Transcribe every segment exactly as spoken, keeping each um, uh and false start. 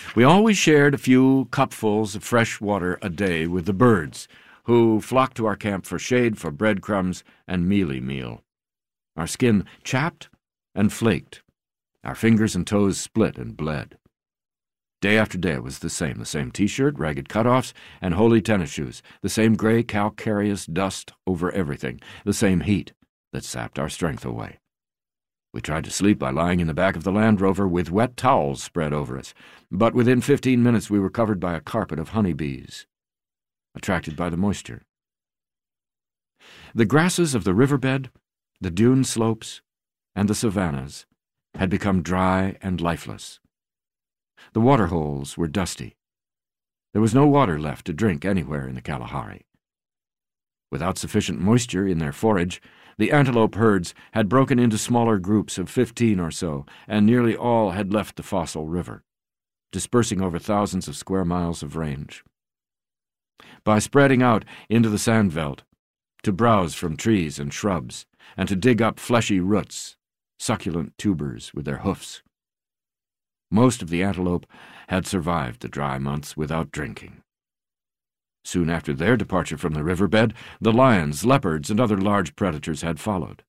We always shared a few cupfuls of fresh water a day with the birds, who flocked to our camp for shade, for breadcrumbs, and mealy meal. Our skin chapped and flaked. Our fingers and toes split and bled. Day after day it was the same, the same T-shirt, ragged cutoffs, and holey tennis shoes, the same gray calcareous dust over everything, the same heat that sapped our strength away. We tried to sleep by lying in the back of the Land Rover with wet towels spread over us, but within fifteen minutes we were covered by a carpet of honeybees, attracted by the moisture. The grasses of the riverbed, the dune slopes, and the savannas had become dry and lifeless. The waterholes were dusty. There was no water left to drink anywhere in the Kalahari. Without sufficient moisture in their forage, the antelope herds had broken into smaller groups of fifteen or so, and nearly all had left the fossil river, dispersing over thousands of square miles of range. By spreading out into the sandveld, to browse from trees and shrubs, and to dig up fleshy roots, succulent tubers with their hoofs, most of the antelope had survived the dry months without drinking. Soon after their departure from the riverbed, the lions, leopards, and other large predators had followed.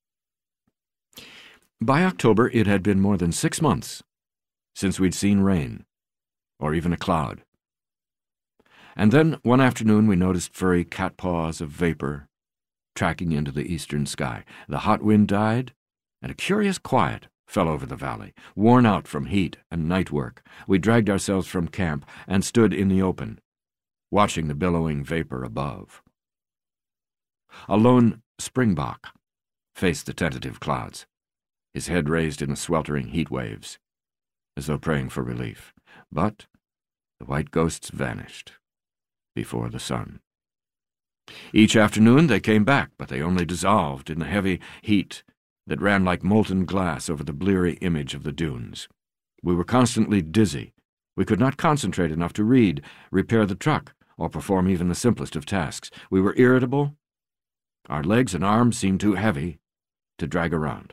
By October it had been more than six months since we'd seen rain, or even a cloud. And then one afternoon we noticed furry cat paws of vapor tracking into the eastern sky. The hot wind died, and a curious quiet fell over the valley. Worn out from heat and night work, we dragged ourselves from camp and stood in the open, watching the billowing vapor above. A lone springbok faced the tentative clouds, his head raised in the sweltering heat waves, as though praying for relief. But the white ghosts vanished before the sun. Each afternoon they came back, but they only dissolved in the heavy heat that ran like molten glass over the bleary image of the dunes. We were constantly dizzy. We could not concentrate enough to read, repair the truck, or perform even the simplest of tasks. We were irritable. Our legs and arms seemed too heavy to drag around.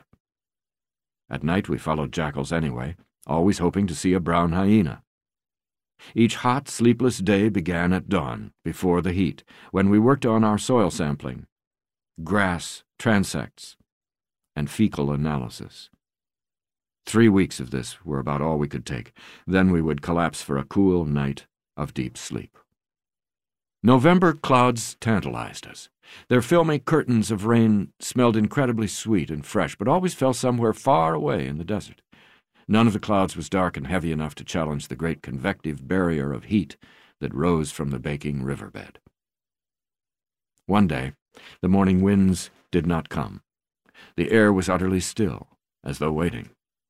At night we followed jackals anyway, always hoping to see a brown hyena. Each hot, sleepless day began at dawn, before the heat, when we worked on our soil sampling, grass transects, and fecal analysis. Three weeks of this were about all we could take. Then we would collapse for a cool night of deep sleep. November clouds tantalized us. Their filmy curtains of rain smelled incredibly sweet and fresh, but always fell somewhere far away in the desert. None of the clouds was dark and heavy enough to challenge the great convective barrier of heat that rose from the baking riverbed. One day, the morning winds did not come. The air was utterly still, as though waiting.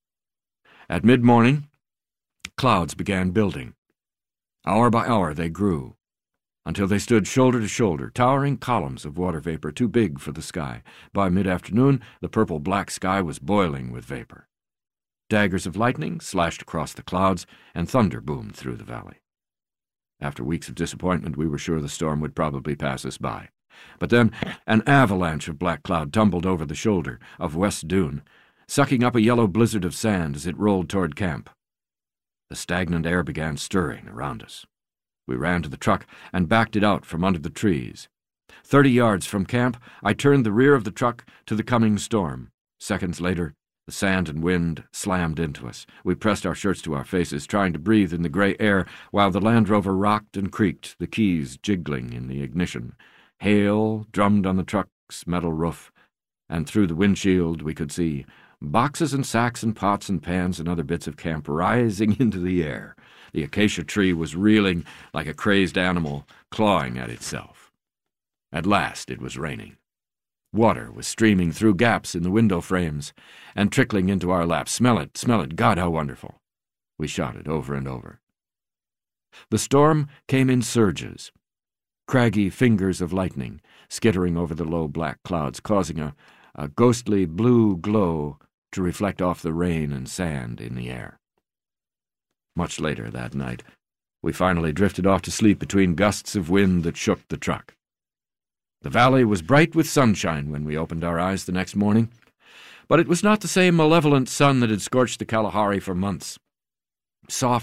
At mid-morning, clouds began building. Hour by hour they grew, until they stood shoulder to shoulder, towering columns of water vapor too big for the sky. By mid-afternoon, the purple-black sky was boiling with vapor. Daggers of lightning slashed across the clouds, and thunder boomed through the valley. After weeks of disappointment, we were sure the storm would probably pass us by. But then an avalanche of black cloud tumbled over the shoulder of West Dune, sucking up a yellow blizzard of sand as it rolled toward camp. The stagnant air began stirring around us. We ran to the truck and backed it out from under the trees. Thirty yards from camp, I turned the rear of the truck to the coming storm. Seconds later, the sand and wind slammed into us. We pressed our shirts to our faces, trying to breathe in the gray air, while the Land Rover rocked and creaked, the keys jiggling in the ignition. Hail drummed on the truck's metal roof, and through the windshield we could see boxes and sacks and pots and pans and other bits of camp rising into the air. The acacia tree was reeling like a crazed animal, clawing at itself. At last it was raining. Water was streaming through gaps in the window frames and trickling into our laps. Smell it, smell it, God, how wonderful! We shouted over and over. The storm came in surges, craggy fingers of lightning skittering over the low black clouds, causing a, a ghostly blue glow to reflect off the rain and sand in the air. Much later that night, we finally drifted off to sleep between gusts of wind that shook the truck. The valley was bright with sunshine when we opened our eyes the next morning, but it was not the same malevolent sun that had scorched the Kalahari for months. Soft